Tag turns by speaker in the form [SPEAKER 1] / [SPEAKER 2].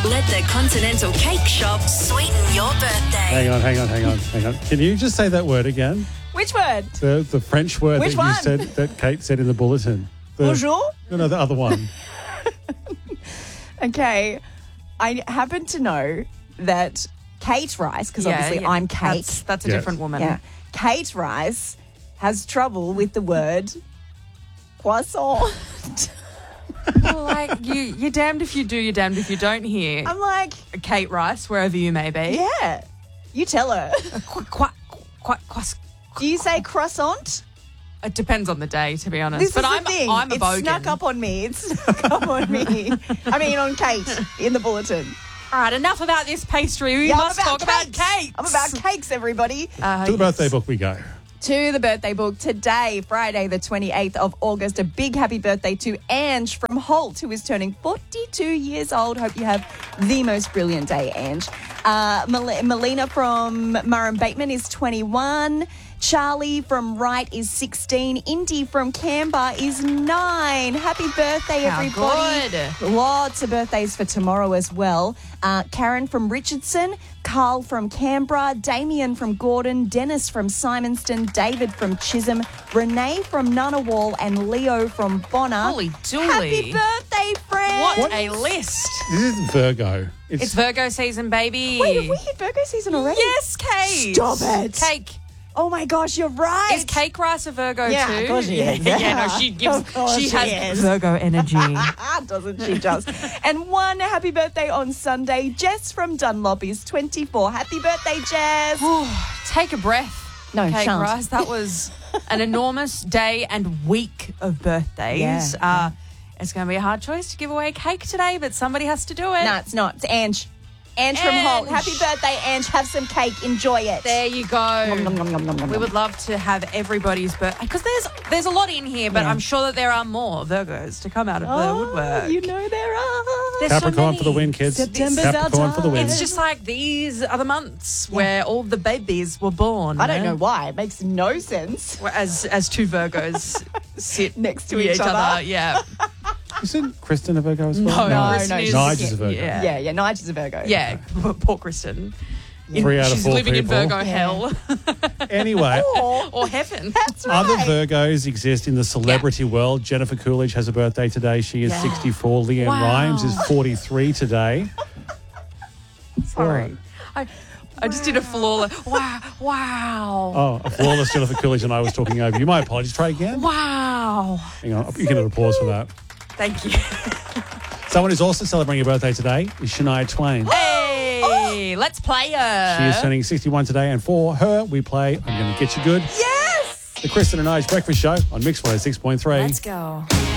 [SPEAKER 1] Let the Continental Cake Shop sweeten your birthday.
[SPEAKER 2] Hang on. Can you just say that word again?
[SPEAKER 3] Which word?
[SPEAKER 2] The French word
[SPEAKER 3] Which
[SPEAKER 2] that
[SPEAKER 3] one?
[SPEAKER 2] you said, that Kate said in the bulletin.
[SPEAKER 3] Bonjour?
[SPEAKER 2] No, the other one.
[SPEAKER 3] Okay. I happen to know that Kate Rice, because obviously I'm Kate.
[SPEAKER 4] That's a different woman.
[SPEAKER 3] Yeah. Kate Rice has trouble with the word croissant.
[SPEAKER 4] Well, like, you're damned if you do, you're damned if you don't here.
[SPEAKER 3] I'm like,
[SPEAKER 4] Kate Rice, wherever you may be.
[SPEAKER 3] yeah. You tell her. Do you say croissant?
[SPEAKER 4] It depends on the day, to be honest.
[SPEAKER 3] This
[SPEAKER 4] but
[SPEAKER 3] is
[SPEAKER 4] I'm
[SPEAKER 3] the thing.
[SPEAKER 4] I'm a
[SPEAKER 3] It
[SPEAKER 4] bogan.
[SPEAKER 3] snuck up on me. I mean, on Kate in the bulletin.
[SPEAKER 4] All right, enough about this pastry. We
[SPEAKER 3] I'm
[SPEAKER 4] must talk about
[SPEAKER 3] cakes.
[SPEAKER 4] cakes.
[SPEAKER 3] I'm about cakes, everybody.
[SPEAKER 2] To the birthday book we go.
[SPEAKER 3] To the birthday book today, Friday the 28th of August. A big happy birthday to Ange from Holt, who is turning 42 years old. Hope you have the most brilliant day, Ange. Melina from Murrum Bateman is 21. Charlie from Wright is 16. Indy from Canberra is 9. Happy birthday,
[SPEAKER 4] How
[SPEAKER 3] everybody.
[SPEAKER 4] good.
[SPEAKER 3] Lots of birthdays for tomorrow as well. Karen from Richardson, Carl from Canberra, Damien from Gordon, Dennis from Simonston, David from Chisholm, Renee from Ngunnawal, and Leo from Bonner.
[SPEAKER 4] Holy dooly.
[SPEAKER 3] Happy birthday, friends.
[SPEAKER 4] What a list.
[SPEAKER 2] This is Virgo.
[SPEAKER 4] It's Virgo season, baby.
[SPEAKER 3] Wait, have we hit Virgo season already?
[SPEAKER 4] Yes, Kate.
[SPEAKER 3] Stop it.
[SPEAKER 4] Cake.
[SPEAKER 3] Oh my gosh, you're right.
[SPEAKER 4] Is Cake Rice a Virgo
[SPEAKER 3] Yeah,
[SPEAKER 4] too?
[SPEAKER 3] of course she is.
[SPEAKER 4] Yeah, no, she gives.
[SPEAKER 3] Of course
[SPEAKER 4] She
[SPEAKER 3] she
[SPEAKER 4] has
[SPEAKER 3] is.
[SPEAKER 4] Virgo energy.
[SPEAKER 3] Doesn't she just? And one happy birthday on Sunday. Jess from Dunlop is 24. Happy birthday, Jess.
[SPEAKER 4] Take a breath.
[SPEAKER 3] No,
[SPEAKER 4] Cake
[SPEAKER 3] shan't.
[SPEAKER 4] Rice. That was an enormous day and week of birthdays.
[SPEAKER 3] Yeah.
[SPEAKER 4] It's going to be a hard choice to give away cake today, but somebody has to do it.
[SPEAKER 3] No, it's not. It's Ange. Ange from Holt.
[SPEAKER 4] Ange.
[SPEAKER 3] Happy birthday, Ange. Have some cake. Enjoy it.
[SPEAKER 4] There you go.
[SPEAKER 3] Nom, nom, nom, nom, nom,
[SPEAKER 4] We
[SPEAKER 3] nom.
[SPEAKER 4] would love to have everybody's birthday because there's a lot in here, but I'm sure that there are more Virgos to come out of the woodwork.
[SPEAKER 3] You know there are.
[SPEAKER 4] There's so
[SPEAKER 2] Capricorn
[SPEAKER 4] many.
[SPEAKER 2] for the win, kids.
[SPEAKER 3] September's our
[SPEAKER 2] Capricorn for the win.
[SPEAKER 4] It's just like these are the months where all the babies were born.
[SPEAKER 3] I don't know why. It makes no sense.
[SPEAKER 4] As two Virgos sit
[SPEAKER 3] Next to each other.
[SPEAKER 4] Yeah.
[SPEAKER 2] Isn't Kristen a Virgo as well?
[SPEAKER 3] No,
[SPEAKER 4] Kristen
[SPEAKER 3] no,
[SPEAKER 4] is-
[SPEAKER 2] Nigel's a Virgo.
[SPEAKER 4] Yeah.
[SPEAKER 3] Yeah, Nigel's a Virgo.
[SPEAKER 4] Yeah, poor Kristen.
[SPEAKER 2] 3 out of
[SPEAKER 4] She's
[SPEAKER 2] 4
[SPEAKER 4] living
[SPEAKER 2] people.
[SPEAKER 4] in Virgo hell
[SPEAKER 2] Anyway,
[SPEAKER 4] or heaven.
[SPEAKER 3] That's right.
[SPEAKER 2] other Virgos exist in the celebrity world. Jennifer Coolidge has a birthday today. She is 64. Leanne
[SPEAKER 4] Wow.
[SPEAKER 2] Rimes is 43 today.
[SPEAKER 4] Sorry. I just did a flawless. Wow.
[SPEAKER 2] Oh, a flawless Jennifer Coolidge and I was talking over you. My apologies. Try again.
[SPEAKER 4] Wow.
[SPEAKER 2] Hang on. You can applause for that.
[SPEAKER 4] Thank you.
[SPEAKER 2] Someone who's also celebrating a birthday today is Shania Twain.
[SPEAKER 4] Hey, let's play her.
[SPEAKER 2] She is turning 61 today, and for her, we play I'm Gonna Get You Good.
[SPEAKER 3] Yes!
[SPEAKER 2] The Kristen and I's Breakfast Show on Mix 106.3.
[SPEAKER 1] Let's go.